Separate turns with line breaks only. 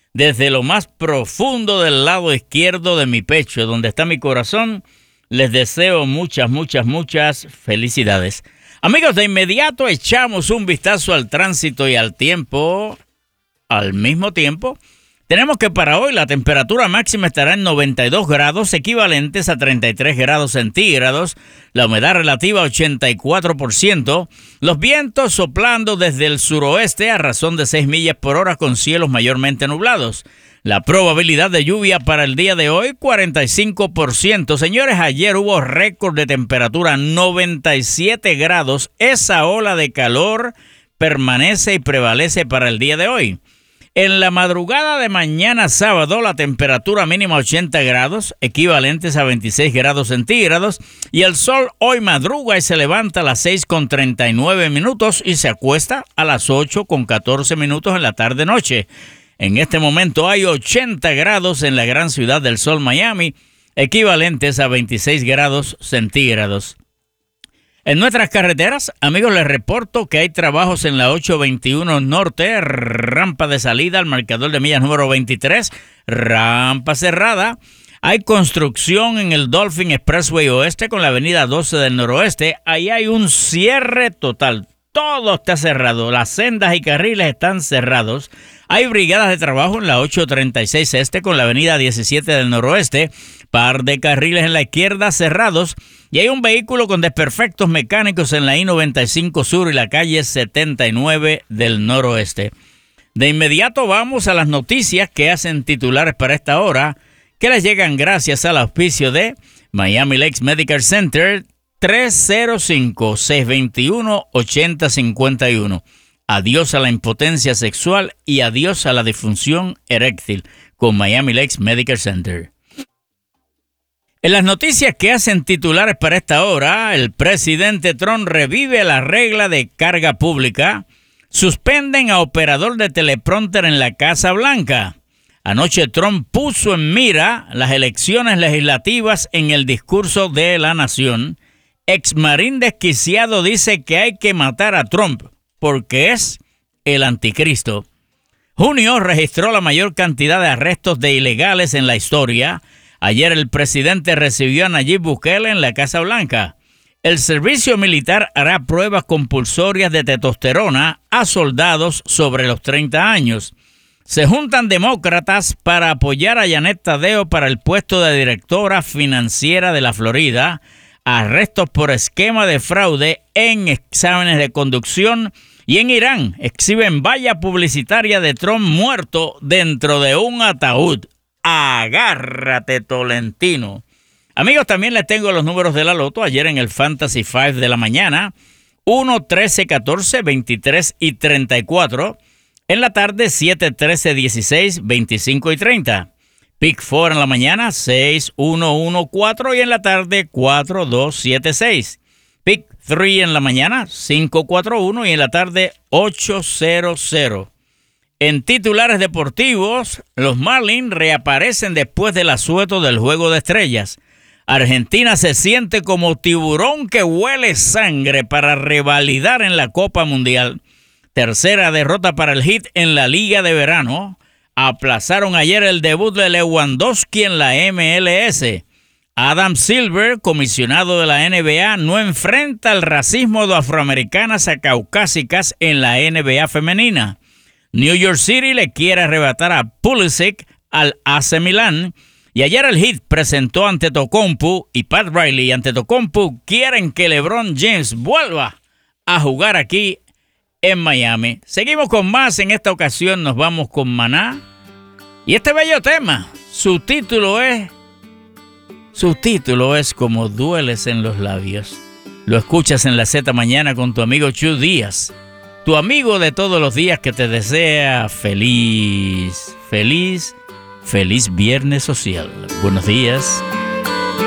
desde lo más profundo del lado izquierdo de mi pecho, donde está mi corazón, les deseo muchas, muchas, muchas felicidades. Amigos, de inmediato echamos un vistazo al tránsito y al tiempo. Al mismo tiempo, tenemos que para hoy la temperatura máxima estará en 92 grados, equivalentes a 33 grados centígrados, la humedad relativa 84%, los vientos soplando desde el suroeste a razón de 6 millas por hora con cielos mayormente nublados. La probabilidad de lluvia para el día de hoy, 45%. Señores, ayer hubo récord de temperatura, 97 grados. Esa ola de calor permanece y prevalece para el día de hoy. En la madrugada de mañana sábado, la temperatura mínima 80 grados, equivalentes a 26 grados centígrados, y el sol hoy madruga y se levanta a las 6:39 y se acuesta a las 8:14 en la tarde-noche. En este momento hay 80 grados en la gran ciudad del sol Miami, equivalentes a 26 grados centígrados. En nuestras carreteras, amigos, les reporto que hay trabajos en la 821 Norte, rampa de salida al marcador de millas número 23, rampa cerrada. Hay construcción en el Dolphin Expressway Oeste con la avenida 12 del Noroeste. Ahí hay un cierre total. Todo está cerrado. Las sendas y carriles están cerrados. Hay brigadas de trabajo en la 836 Este con la avenida 17 del Noroeste. Par de carriles en la izquierda cerrados. Y hay un vehículo con desperfectos mecánicos en la I-95 Sur y la calle 79 del Noroeste. De inmediato vamos a las noticias que hacen titulares para esta hora, que les llegan gracias al auspicio de Miami Lakes Medical Center, 305-621-8051. Adiós a la impotencia sexual y adiós a la disfunción eréctil con Miami Lakes Medical Center. En las noticias que hacen titulares para esta hora, el presidente Trump revive la regla de carga pública, suspenden a operador de teleprompter en la Casa Blanca. Anoche Trump puso en mira las elecciones legislativas en el discurso de la nación. Exmarín desquiciado dice que hay que matar a Trump porque es el anticristo. Junio registró la mayor cantidad de arrestos de ilegales en la historia. Ayer el presidente recibió a Nayib Bukele en la Casa Blanca. El servicio militar hará pruebas compulsorias de testosterona a soldados sobre los 30 años. Se juntan demócratas para apoyar a Janet Tadeo para el puesto de directora financiera de la Florida. Arrestos por esquema de fraude en exámenes de conducción. Y en Irán exhiben valla publicitaria de Trump muerto dentro de un ataúd. Agárrate, Tolentino. Amigos, también les tengo los números de la loto. Ayer en el Fantasy 5 de la mañana, 1, 13, 14, 23 y 34. En la tarde, 7, 13, 16, 25 y 30. Pick 4 en la mañana, 6, 1, 1, 4. Y en la tarde, 4, 2, 7, 6. Pick 3 en la mañana, 5, 4, 1. Y en la tarde, 8, 0, 0. En titulares deportivos, los Marlins reaparecen después del asueto del Juego de Estrellas. Argentina se siente como tiburón que huele sangre para revalidar en la Copa Mundial. Tercera derrota para el Heat en la Liga de Verano. Aplazaron ayer el debut de Lewandowski en la MLS. Adam Silver, comisionado de la NBA, no enfrenta el racismo de afroamericanas a caucásicas en la NBA femenina. New York City le quiere arrebatar a Pulisic al AC Milán. Y ayer el Heat presentó a Antetokounmpo y Pat Riley y Antetokounmpo quieren que LeBron James vuelva a jugar aquí en Miami. Seguimos con más. En esta ocasión nos vamos con Maná. Y este bello tema, su título es Como dueles en los labios. Lo escuchas en la Z Mañana con tu amigo Chu Díaz. Tu amigo de todos los días que te desea feliz viernes social. Buenos días.